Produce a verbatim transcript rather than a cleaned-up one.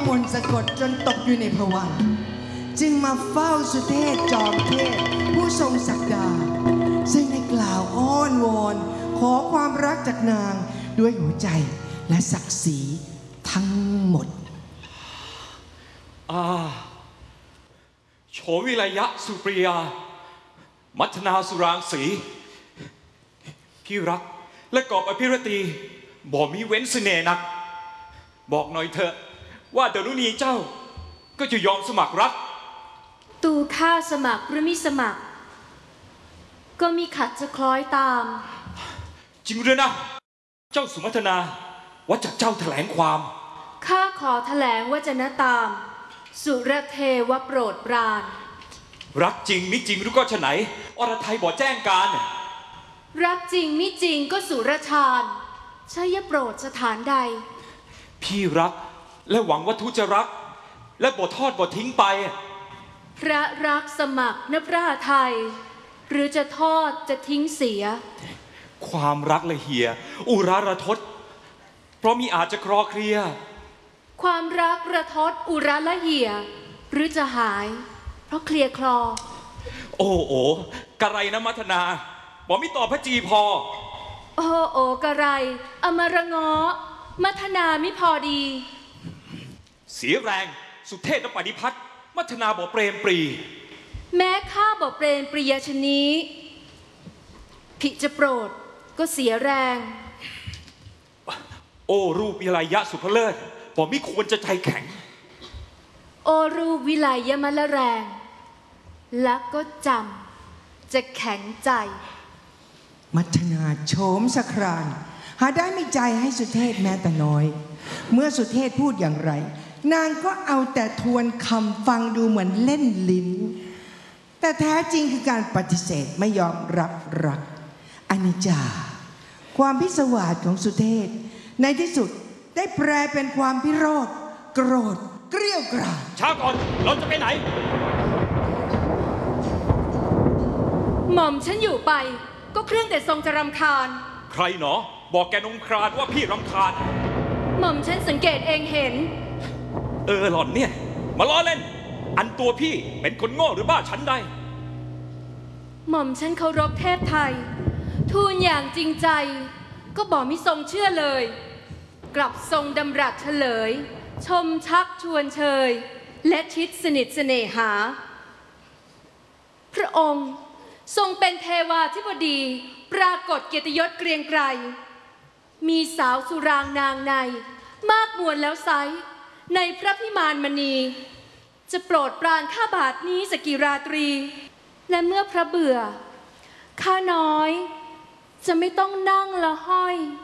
มนต์สะกดจนตกอยู่ในภวังค์จึงมาเฝ้าสุเทพจอมเทพผู้ทรงศักดาซึ่งได้กล่าวอ้อนวอนขอความรักจากนางด้วยหัวใจและศักดิ์ศรีทั้งหมดอ่าโฉวิไลยะสุปริยามัทนาสุรางสีพี่รักและกอบอภิรตีบอกมีเว้นเสน่ห์นักบอกหน่อยเถอะว่าดารุณีเจ้าก็จะยอมสมัครรักตูข้าสมัครหรือมิสมัครก็มีขัดจะคล้อยตามจริงหรือนะเจ้าสุมัทนาว่าจากเจ้าแถลงความข้าขอแถลงว่าจะนะตามสุรเทวโปรดปรานรักจริงมิจริงหรือก็ฉะไหนอรไทยบอกแจ้งการรักจริงมิจริงก็สุรชาญใช่ยโปรดสถานใดพี่รักและหวังว่าทุจะรักและบ่ทอดบ่ทิ้งไปพระรักสมัครนพระไทยหรือจะทอดจะทิ้งเสียความรักละเหียอุราระทศเพราะมีอาจจะคลอเคลียความรักระทศอุราละเหียหรือจะหายเพราะเคลียคลอโอ้โอกระไรนะมัทนาบอกไม่ตอบพระจีพอโอ้โอกระไรอมระงอมัทนาไม่พอดีเสียแรงสุเทพและปฏิพัฒน์มัทนาบอกเปรมปรีแม้ข้าบอกเปรมปรียชนี้ผิจะโปรดก็เสียแรงโอ้รูปวิไลยะสุภเลิศบอกไม่ควรจะใจแข็งโอรูปวิไลยะมะละแรงและก็จำจะแข็งใจมัทนาโฉมสครานหาได้ไม่ใจให้สุเทพแม้แต่น้อยเมื่อสุเทพพูดอย่างไรนางก็เอาแต่ทวนคำฟังดูเหมือนเล่นลิ้นแต่แท้จริงคือการปฏิเสธไม่ยอมรับรักอนิจจาความพิศวาสของสุเทพในที่สุดได้แปลเป็นความพิโรธโกรธเกรี้ยวกราดช้าก่อนเราจะไปไหนหม่อมฉันอยู่ไปก็เครื่องแต่ทรงจะรำคาญใครหนอบอกแกนงครานว่าพี่รำคาญหม่อมฉันสังเกตเองเห็นเออหล่อนเนี่ยมาล้อเล่นอันตัวพี่เป็นคนโง่หรือบ้าชั้นใดหม่อมฉันเคารพเทพไทยทูลอย่างจริงใจก็บอกมิทรงเชื่อเลยกลับทรงดำรัสเฉลยชมชักชวนเชยและชิดสนิทเสน่หาพระองค์ทรงเป็นเทวาธิบดีปรากฏเกียรติยศเกรียงไกรมีสาวสุรางนางในมากมวลแล้วไซในพระพิมานมณีจะโปรดปรานข้าบาทนี้สกิราตรีและเมื่อพระเบื่อข้าน้อยจะไม่ต้องนั่งละห้อย